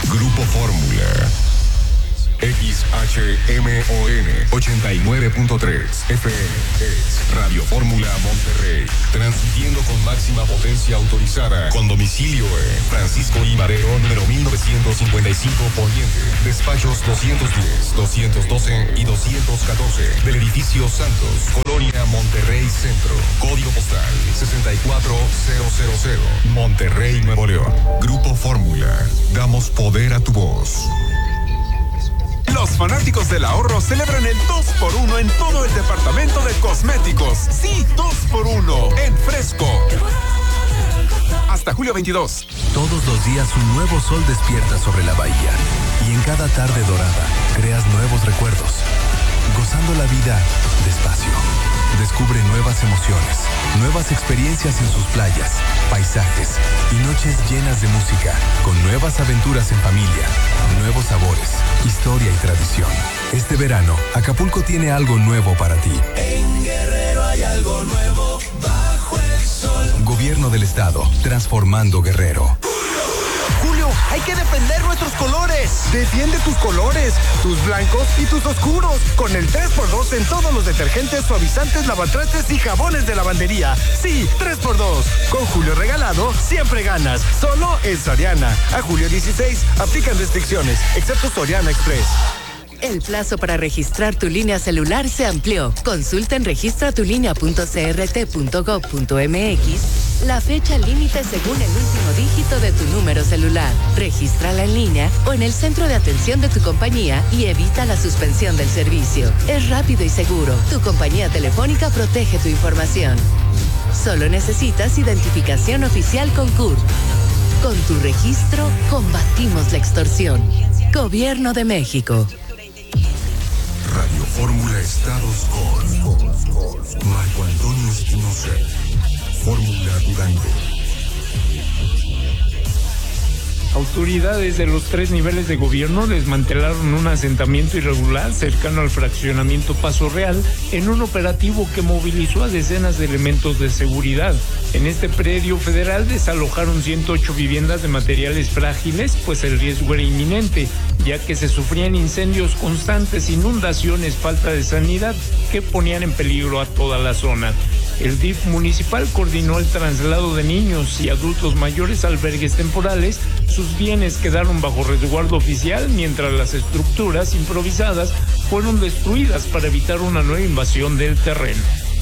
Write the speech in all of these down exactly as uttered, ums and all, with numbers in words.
Grupo Fórmula. X H M O N ochenta y nueve punto tres F M es Radio Fórmula Monterrey, transmitiendo con máxima potencia autorizada, con domicilio en Francisco I. Madero, número mil novecientos cincuenta y cinco Poniente, despachos doscientos diez, doscientos doce y doscientos catorce, del edificio Santos, Colonia Monterrey Centro, código postal sesenta y cuatro mil, Monterrey, Nuevo León. Grupo Fórmula, damos poder a tu voz. Los fanáticos del ahorro celebran el dos por uno en todo el departamento de cosméticos. Sí, dos por uno en Fresco. Hasta julio veintidós. Todos los días un nuevo sol despierta sobre la bahía. Y en cada tarde dorada creas nuevos recuerdos. Gozando la vida despacio. Descubre nuevas emociones, nuevas experiencias en sus playas, paisajes y noches llenas de música, con nuevas aventuras en familia, nuevos sabores, historia y tradición. Este verano, Acapulco tiene algo nuevo para ti. En Guerrero hay algo nuevo bajo el sol. Gobierno del Estado, transformando Guerrero. Julio, hay que defender nuestros colores. Defiende tus colores, tus blancos y tus oscuros. Con el tres por dos en todos los detergentes, suavizantes, lavatrastes y jabones de lavandería. Sí, tres por dos. Con Julio regalado, siempre ganas. Solo en Soriana. A julio dieciséis, aplican restricciones, excepto Soriana Express. El plazo para registrar tu línea celular se amplió. Consulta en registra tu línea punto c r t punto gov punto m x la fecha límite según el último dígito de tu número celular. Regístrala en línea o en el centro de atención de tu compañía y evita la suspensión del servicio. Es rápido y seguro. Tu compañía telefónica protege tu información. Solo necesitas identificación oficial con C U R. Con tu registro, combatimos la extorsión. Gobierno de México. Radio Fórmula Estados con Marco Antonio Espinosa. Fórmula Durango. Autoridades de los tres niveles de gobierno desmantelaron un asentamiento irregular cercano al fraccionamiento Paso Real en un operativo que movilizó a decenas de elementos de seguridad. En este predio federal desalojaron ciento ocho viviendas de materiales frágiles, pues el riesgo era inminente, ya que se sufrían incendios constantes, inundaciones, falta de sanidad que ponían en peligro a toda la zona. El D I F municipal coordinó el traslado de niños y adultos mayores a albergues temporales. Sus bienes quedaron bajo resguardo oficial, mientras las estructuras improvisadas fueron destruidas para evitar una nueva invasión del terreno.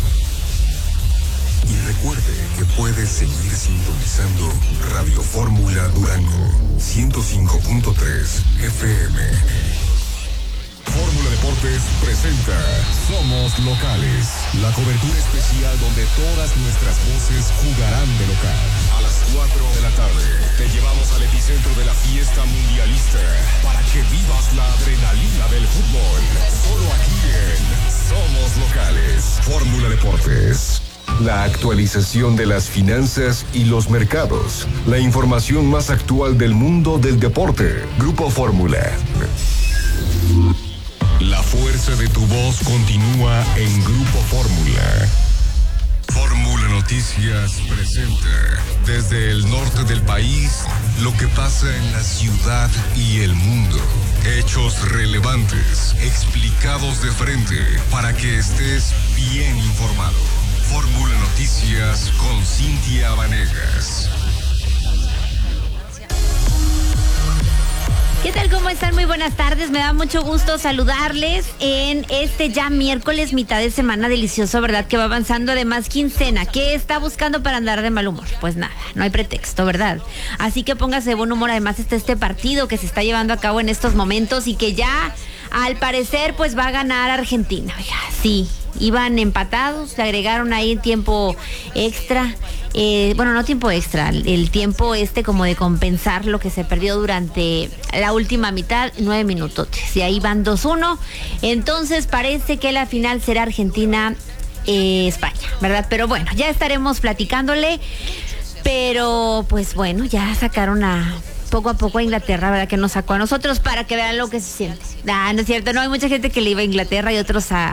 Y recuerde que puede seguir sintonizando Radio Fórmula Durango, ciento cinco punto tres F M. Fórmula Deportes presenta Somos Locales, la cobertura especial donde todas nuestras voces jugarán de local. A las cuatro de la tarde te llevamos al epicentro de la fiesta mundialista para que vivas la adrenalina del fútbol. Solo aquí en Somos Locales. Fórmula Deportes. La actualización de las finanzas y los mercados. La información más actual del mundo del deporte. Grupo Fórmula. La fuerza de tu voz continúa en Grupo Fórmula. Fórmula Noticias presenta desde el norte del país lo que pasa en la ciudad y el mundo. Hechos relevantes, explicados de frente para que estés bien informado. Fórmula Noticias con Cintia Vanegas. ¿Qué tal? ¿Cómo están? Muy buenas tardes. Me da mucho gusto saludarles en este ya miércoles, mitad de semana delicioso, ¿verdad? Que va avanzando, además quincena. ¿Qué está buscando para andar de mal humor? Pues nada, no hay pretexto, ¿verdad? Así que póngase de buen humor. Además está este partido que se está llevando a cabo en estos momentos y que ya, al parecer, pues va a ganar Argentina. Oiga, sí, iban empatados, le agregaron ahí tiempo extra. Eh, bueno, no tiempo extra, el tiempo este como de compensar lo que se perdió durante la última mitad, nueve minutos. Y ahí van dos uno. Entonces parece que la final será Argentina-España, eh, ¿verdad? Pero bueno, ya estaremos platicándole. Pero pues bueno, ya sacaron a... poco a poco a Inglaterra, ¿verdad? Que nos sacó a nosotros para que vean lo que se siente. Ah, no es cierto, no, hay mucha gente que le iba a Inglaterra y otros a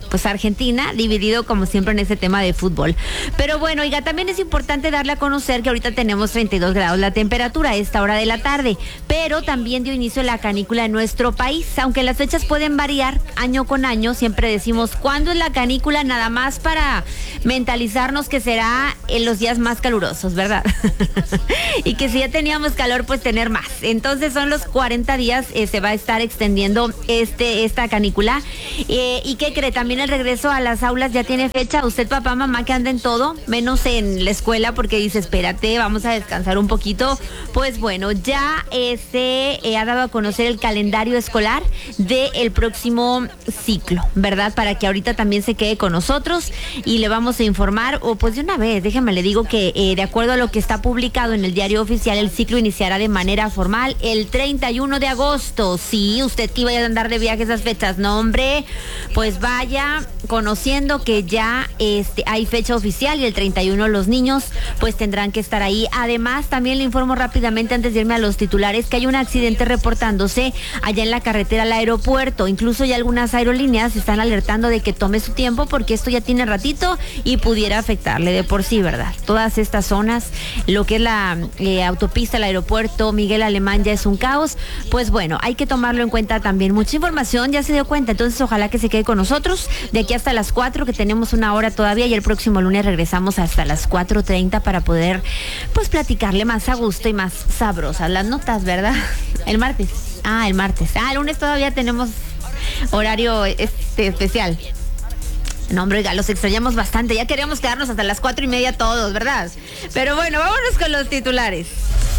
pues Argentina, dividido como siempre en ese tema de fútbol. Pero bueno, oiga, también es importante darle a conocer que ahorita tenemos treinta y dos grados la temperatura a esta hora de la tarde, pero también dio inicio la canícula en nuestro país, aunque las fechas pueden variar año con año. Siempre decimos, ¿cuándo es la canícula? Nada más para mentalizarnos que será en los días más calurosos, ¿verdad? Y que si ya teníamos calor, pues tener más. Entonces son los cuarenta días, eh, se va a estar extendiendo este esta canícula. Eh, ¿Y qué cree? También el regreso a las aulas ya tiene fecha. Usted, papá, mamá, que anda en todo, menos en la escuela, porque dice, espérate, vamos a descansar un poquito. Pues bueno, ya eh, se eh, ha dado a conocer el calendario escolar del próximo ciclo, ¿verdad? Para que ahorita también se quede con nosotros y le vamos a informar, o pues de una vez, déjame le digo que eh, de acuerdo a lo que está publicado en el diario oficial, el ciclo iniciará de manera formal el treinta y uno de agosto. Sí, usted que iba a andar de viaje esas fechas, no hombre, pues vaya conociendo que ya este hay fecha oficial y el treinta y uno los niños pues tendrán que estar ahí. Además, también le informo rápidamente antes de irme a los titulares que hay un accidente reportándose allá en la carretera al aeropuerto. Incluso ya algunas aerolíneas están alertando de que tome su tiempo porque esto ya tiene ratito y pudiera afectarle de por sí, ¿verdad? Todas estas zonas, lo que es la eh, autopista, el aeropuerto Miguel Alemán ya es un caos. Pues bueno, hay que tomarlo en cuenta también. Mucha información, ya se dio cuenta, entonces ojalá que se quede con nosotros de aquí hasta las cuatro, que tenemos una hora todavía, y el próximo lunes regresamos hasta las cuatro treinta para poder pues platicarle más a gusto y más sabrosas las notas, ¿verdad? El martes. Ah, el martes. Ah, el lunes todavía tenemos horario este especial. No, hombre, oiga, los extrañamos bastante. Ya queríamos quedarnos hasta las cuatro y media todos, ¿verdad? Pero bueno, vámonos con los titulares.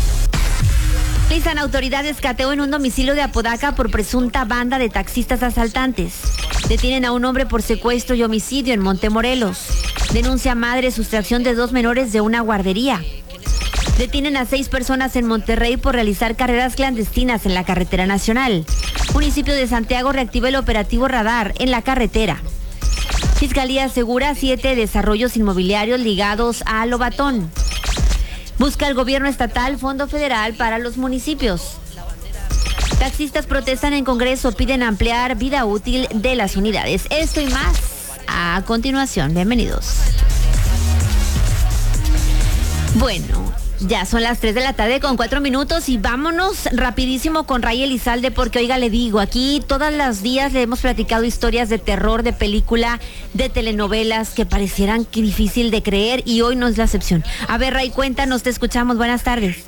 Realizan autoridades cateo en un domicilio de Apodaca por presunta banda de taxistas asaltantes. Detienen a un hombre por secuestro y homicidio en Montemorelos. Denuncia madre sustracción de dos menores de una guardería. Detienen a seis personas en Monterrey por realizar carreras clandestinas en la carretera nacional. Municipio de Santiago reactiva el operativo radar en la carretera. Fiscalía asegura siete desarrollos inmobiliarios ligados a Lobatón. Busca el gobierno estatal fondo federal para los municipios. Taxistas protestan en Congreso, piden ampliar vida útil de las unidades. Esto y más a continuación. Bienvenidos. Bueno, ya son las tres de la tarde con cuatro minutos y vámonos rapidísimo con Ray Elizalde, porque oiga, le digo, aquí todos los días le hemos platicado historias de terror, de película, de telenovelas que parecieran que difícil de creer, y hoy no es la excepción. A ver, Ray, cuéntanos, te escuchamos, buenas tardes.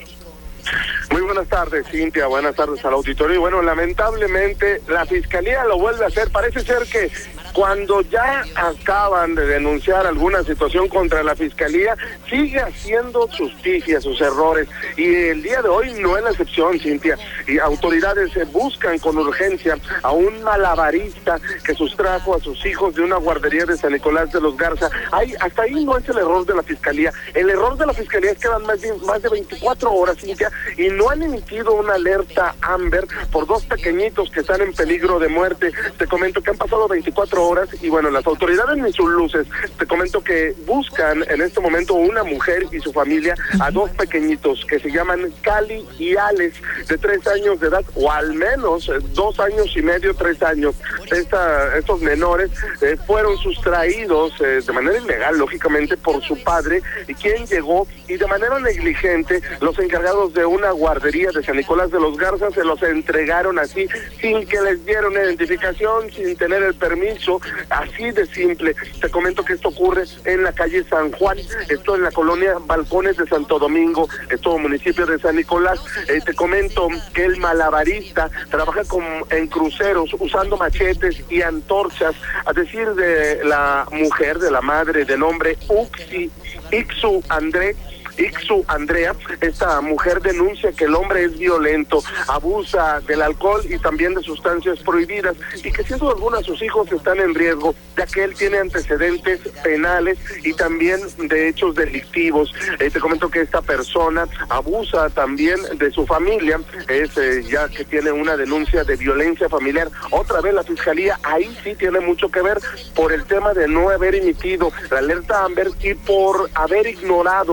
Muy buenas tardes, Cintia, buenas tardes al auditorio. Y bueno, lamentablemente la Fiscalía lo vuelve a hacer. Parece ser que cuando ya acaban de denunciar alguna situación contra la Fiscalía, sigue haciendo sus pifias, sus errores. Y el día de hoy no es la excepción, Cintia. Y autoridades buscan con urgencia a un malabarista que sustrajo a sus hijos de una guardería de San Nicolás de los Garza. Ay, hasta ahí no es el error de la Fiscalía. El error de la Fiscalía es que van más de, más de veinticuatro horas, Cintia, y no han emitido una alerta Amber por dos pequeñitos que están en peligro de muerte. Te comento que han pasado veinticuatro horas y bueno, las autoridades ni sus luces. Te comento que buscan en este momento una mujer y su familia a dos pequeñitos que se llaman Cali y Alex, de tres años de edad, o al menos dos años y medio, tres años. Esta, estos menores eh, fueron sustraídos eh, de manera ilegal, lógicamente, por su padre, y quien llegó y de manera negligente los encargados de una guardería de San Nicolás de los Garza se los entregaron así, sin que les dieran identificación, sin tener el permiso, así de simple. Te comento que esto ocurre en la calle San Juan, esto en la colonia Balcones de Santo Domingo, esto municipio de San Nicolás. Eh, te comento que el malabarista trabaja con, en cruceros usando machetes y antorchas, a decir de la mujer, de la madre de nombre Uxi, Ixu André, Ixu Andrea. Esta mujer denuncia que el hombre es violento, abusa del alcohol y también de sustancias prohibidas, y que sin duda alguna sus hijos están en riesgo, ya que él tiene antecedentes penales y también de hechos delictivos. Eh, te comento que esta persona abusa también de su familia, es eh, ya que tiene una denuncia de violencia familiar. Otra vez la Fiscalía ahí sí tiene mucho que ver por el tema de no haber emitido la alerta Amber y por haber ignorado este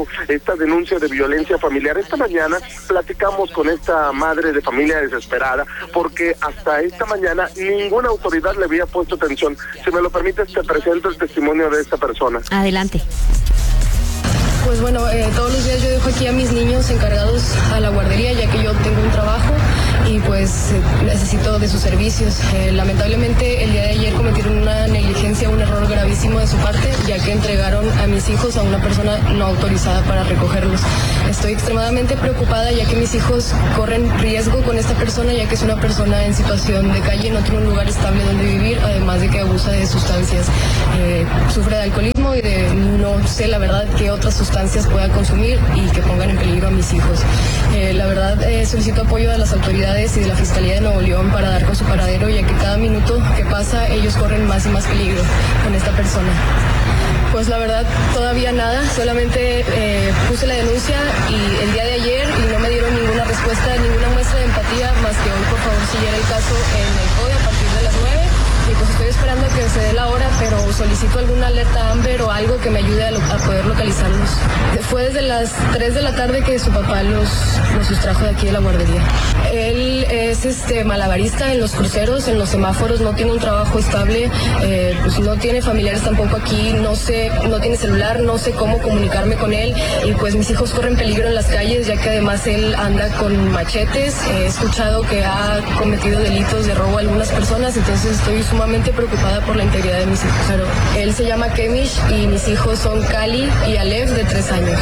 esta denuncia de violencia familiar. Esta mañana platicamos con esta madre de familia desesperada porque hasta esta mañana ninguna autoridad le había puesto atención. Si me lo permites, te presento el testimonio de esta persona. Adelante. Pues bueno, eh, todos los días yo dejo aquí a mis niños encargados a la guardería, ya que yo tengo un trabajo y pues eh, necesito de sus servicios. Eh, lamentablemente el día de ayer cometieron una negligencia, un error gravísimo de su parte, ya que entregaron a mis hijos a una persona no autorizada para recogerlos. Estoy extremadamente preocupada, ya que mis hijos corren riesgo con esta persona, ya que es una persona en situación de calle, no tiene un lugar estable donde vivir, además de que abusa de sustancias. Eh, sufre de alcoholismo y de no sé la verdad qué otras sustancias pueda consumir y que pongan en peligro a mis hijos. Eh, la verdad eh, solicito apoyo de las autoridades y de la Fiscalía de Nuevo León para dar con su paradero, ya que cada minuto que pasa ellos corren más y más peligro con esta persona. Pues la verdad todavía nada, solamente eh, puse la denuncia y el día de ayer y no me dieron ninguna respuesta, ninguna muestra de empatía, más que hoy por favor siguiera el caso en el C O D E a partir de las nueve. Y pues estoy esperando a que se dé la hora, pero solicito alguna alerta Amber o algo que me ayude a, lo, a poder localizarlos. Fue desde las tres de la tarde que su papá los, los sustrajo de aquí de la guardería. Él es este malabarista en los cruceros, en los semáforos, no tiene un trabajo estable, eh, pues no tiene familiares tampoco aquí, no sé, no tiene celular, no sé cómo comunicarme con él y pues mis hijos corren peligro en las calles, ya que además él anda con machetes. He escuchado que ha cometido delitos de robo a algunas personas, entonces estoy sumamente preocupada por la integridad de mis hijos. Claro, él se llama Kemish y mis hijos son Cali y Aleph, de tres años.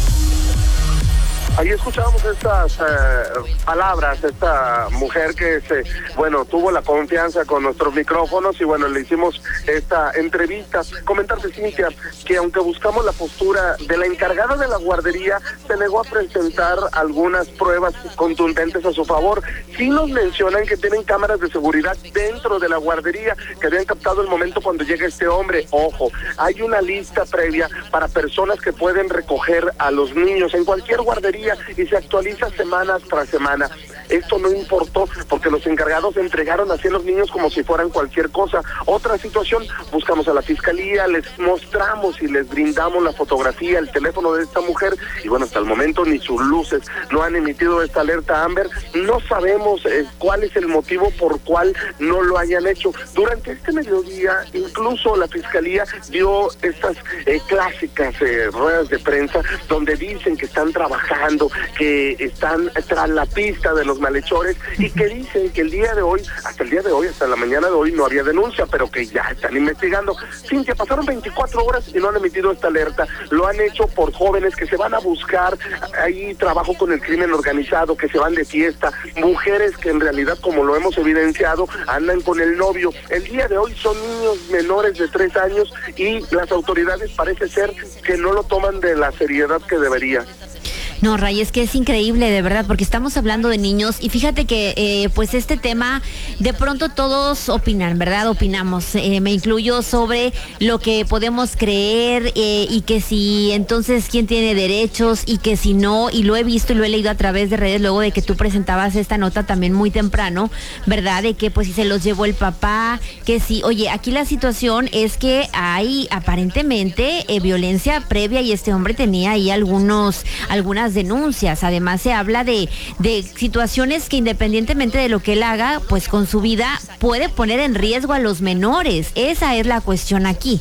Ahí escuchábamos estas eh, palabras, esta mujer que se, bueno, tuvo la confianza con nuestros micrófonos y bueno, le hicimos esta entrevista. Comentarte, Cintia, que aunque buscamos la postura de la encargada de la guardería, se negó a presentar algunas pruebas contundentes a su favor. Sí nos mencionan que tienen cámaras de seguridad dentro de la guardería que habían captado el momento cuando llega este hombre. Ojo, hay una lista previa para personas que pueden recoger a los niños en cualquier guardería y se actualiza semanas tras semana. Esto no importó porque los encargados entregaron así a los niños como si fueran cualquier cosa. Otra situación, buscamos a la fiscalía, les mostramos y les brindamos la fotografía, el teléfono de esta mujer y bueno, hasta el momento ni sus luces no han emitido esta alerta Amber. No sabemos eh, cuál es el motivo por cual no lo hayan hecho. Durante este mediodía, incluso la fiscalía dio estas eh, clásicas eh, ruedas de prensa donde dicen que están trabajando, que están tras la pista de los malhechores y que dicen que el día de hoy, hasta el día de hoy, hasta la mañana de hoy no había denuncia, pero que ya están investigando. Cintia, pasaron veinticuatro horas y no han emitido esta alerta. Lo han hecho por jóvenes que se van a buscar, hay trabajo con el crimen organizado, que se van de fiesta, mujeres que en realidad, como lo hemos evidenciado, andan con el novio. El día de hoy son niños menores de tres años y las autoridades parece ser que no lo toman de la seriedad que debería. No, Ray, es que es increíble, de verdad, porque estamos hablando de niños y fíjate que eh, pues este tema de pronto todos opinan, ¿verdad? Opinamos, eh, me incluyo sobre lo que podemos creer eh, y que si entonces quién tiene derechos y que si no, y lo he visto y lo he leído a través de redes luego de que tú presentabas esta nota también muy temprano, ¿verdad? De que pues si se los llevó el papá, que si, oye, aquí la situación es que hay aparentemente eh, violencia previa y este hombre tenía ahí algunos, algunas denuncias. Además se habla de, de situaciones que independientemente de lo que él haga, pues con su vida puede poner en riesgo a los menores. Esa es la cuestión aquí.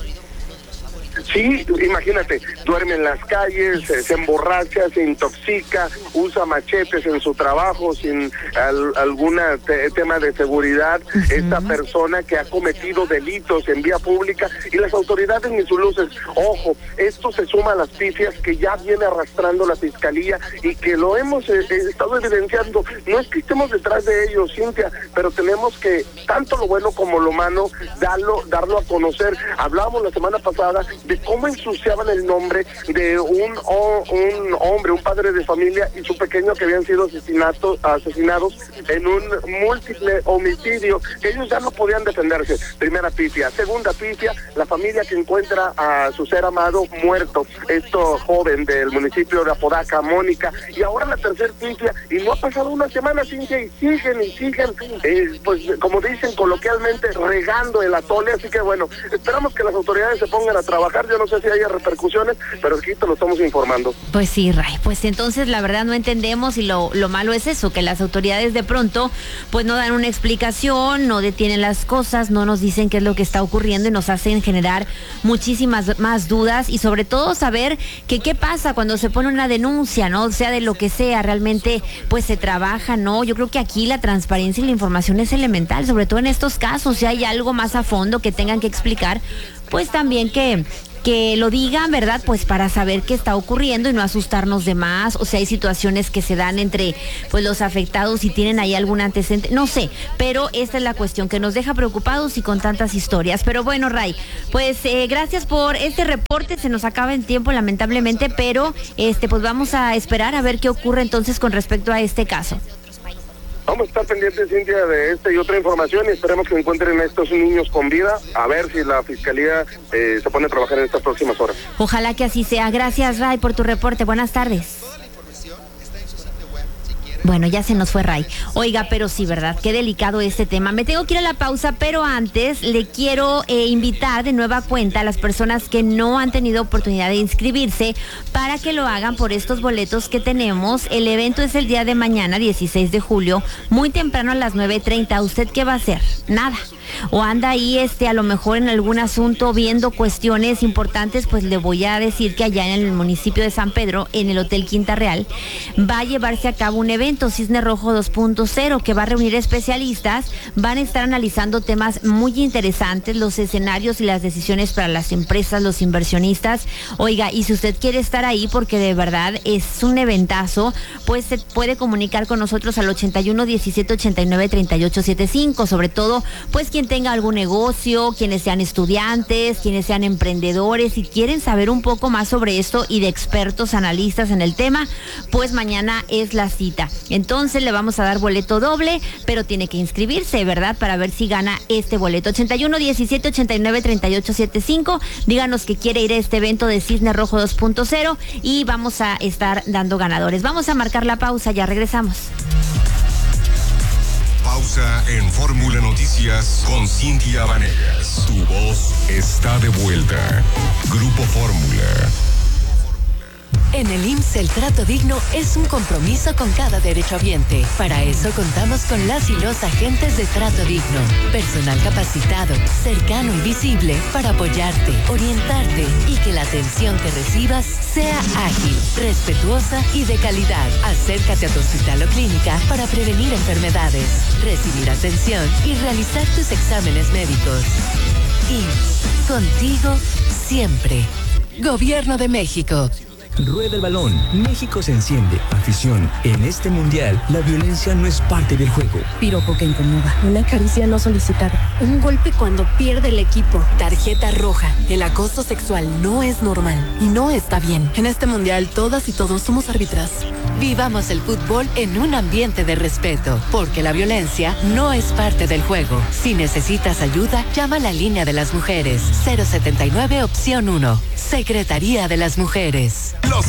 Sí, imagínate, duerme en las calles, se, se emborracha, se intoxica, usa machetes en su trabajo sin al, algún te, tema de seguridad. Uh-huh. Esta persona que ha cometido delitos en vía pública y las autoridades ni sus luces. Ojo, esto se suma a las pifias que ya viene arrastrando la fiscalía y que lo hemos eh, estado evidenciando. No es que estemos detrás de ellos, Cintia, pero tenemos que, tanto lo bueno como lo malo, darlo, darlo a conocer. Hablábamos la semana pasada de cómo ensuciaban el nombre de un, oh, un hombre, un padre de familia y su pequeño que habían sido asesinatos, asesinados en un múltiple homicidio, que ellos ya no podían defenderse. Primera pifia. Segunda pifia, la familia que encuentra a su ser amado muerto, esto joven del municipio de Apodaca, Mónica. Y ahora la tercera pifia, y no ha pasado una semana, Cintia, y siguen y siguen, eh, pues como dicen coloquialmente, regando el atole. Así que bueno, esperamos que las autoridades se pongan a trabajar trabajar. Yo no sé si haya repercusiones, pero aquí te lo estamos informando. Pues sí, Ray, pues entonces la verdad no entendemos y lo, lo malo es eso, que las autoridades de pronto pues no dan una explicación, no detienen las cosas, no nos dicen qué es lo que está ocurriendo y nos hacen generar muchísimas más dudas y sobre todo saber que qué pasa cuando se pone una denuncia, ¿no? O sea, de lo que sea, realmente pues se trabaja, ¿no? Yo creo que aquí la transparencia y la información es elemental, sobre todo en estos casos, si hay algo más a fondo que tengan que explicar, pues también que... que lo digan, ¿verdad? Pues para saber qué está ocurriendo y no asustarnos de más, o sea, hay situaciones que se dan entre pues los afectados y tienen ahí algún antecedente, no sé, pero esta es la cuestión que nos deja preocupados y con tantas historias. Pero bueno, Ray, pues eh, gracias por este reporte, se nos acaba el tiempo lamentablemente, pero este pues vamos a esperar a ver qué ocurre entonces con respecto a este caso. Vamos a estar pendientes, Cintia, de esta y otra información y esperemos que encuentren a estos niños con vida, a ver si la Fiscalía eh, se pone a trabajar en estas próximas horas. Ojalá que así sea. Gracias, Ray, por tu reporte. Buenas tardes. Bueno, ya se nos fue Ray. Oiga, pero sí, ¿verdad? Qué delicado este tema. Me tengo que ir a la pausa, pero antes le quiero eh, invitar de nueva cuenta a las personas que no han tenido oportunidad de inscribirse para que lo hagan por estos boletos que tenemos. El evento es el día de mañana, dieciséis de julio, muy temprano a las nueve treinta. ¿Usted qué va a hacer? Nada. O anda ahí este a lo mejor en algún asunto viendo cuestiones importantes, pues le voy a decir que allá en el municipio de San Pedro, en el Hotel Quinta Real, va a llevarse a cabo un evento, Cisne Rojo dos punto cero, que va a reunir especialistas, van a estar analizando temas muy interesantes, los escenarios y las decisiones para las empresas, los inversionistas. Oiga, y si usted quiere estar ahí, porque de verdad es un eventazo, pues se puede comunicar con nosotros al ochenta y uno diecisiete ochenta y nueve treinta y ocho setenta y cinco, sobre todo, pues quien tenga algún negocio, quienes sean estudiantes, quienes sean emprendedores y quieren saber un poco más sobre esto y de expertos, analistas en el tema, pues mañana es la cita. Entonces le vamos a dar boleto doble, pero tiene que inscribirse, ¿verdad? Para ver si gana este boleto. ochenta y uno diecisiete ochenta y nueve treinta y ocho setenta y cinco, díganos que quiere ir a este evento de Cisne Rojo dos punto cero y vamos a estar dando ganadores. Vamos a marcar la pausa, ya regresamos. Pausa en Fórmula Noticias con Cintia Vanegas. Tu voz está de vuelta. Grupo Fórmula. En el I M S S el trato digno es un compromiso con cada derechohabiente. Para eso contamos con las y los agentes de trato digno. Personal capacitado, cercano y visible para apoyarte, orientarte y que la atención que recibas sea ágil, respetuosa y de calidad. Acércate a tu hospital o clínica para prevenir enfermedades, recibir atención y realizar tus exámenes médicos. I M S S, contigo siempre. Gobierno de México. Rueda el balón, México se enciende. Afición, en este mundial, la violencia no es parte del juego. Piropo que incomoda, una caricia no solicitada, un golpe cuando pierde el equipo. Tarjeta roja, el acoso sexual no es normal y no está bien. En este mundial, todas y todos somos árbitras. Vivamos el fútbol en un ambiente de respeto, porque la violencia no es parte del juego. Si necesitas ayuda, llama a la línea de las mujeres, cero setenta y nueve opción uno. Secretaría de las Mujeres. Los